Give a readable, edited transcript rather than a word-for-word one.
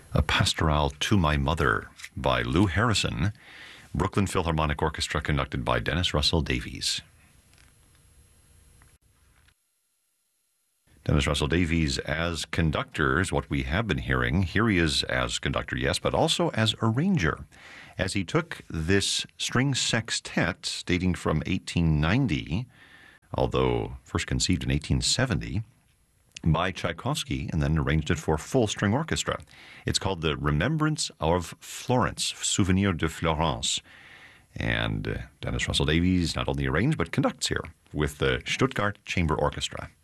A Pastoral to My Mother by Lou Harrison, Brooklyn Philharmonic Orchestra conducted by Dennis Russell Davies. Dennis Russell Davies as conductor is what we have been hearing. Here he is as conductor, yes, but also as arranger, as he took this string sextet dating from 1890, although first conceived in 1870, by Tchaikovsky, and then arranged it for full string orchestra. It's called the Remembrance of Florence, Souvenir de Florence. And Dennis Russell Davies not only arranged but conducts here with the Stuttgart Chamber Orchestra.